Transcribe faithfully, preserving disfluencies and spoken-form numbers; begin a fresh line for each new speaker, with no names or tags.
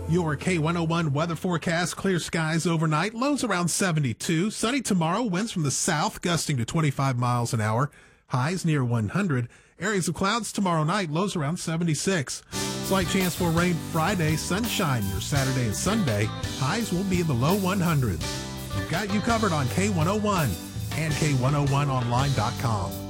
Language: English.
Your K one oh one weather forecast: clear skies overnight, lows around seventy-two. Sunny tomorrow, winds from the south gusting to twenty-five miles an hour, highs near one hundred. Areas of clouds tomorrow night, lows around seventy-six. Slight chance for rain Friday, sunshine your Saturday and Sunday. Highs will be in the low hundreds. We've got you covered on K one oh one and K one oh one online dot com.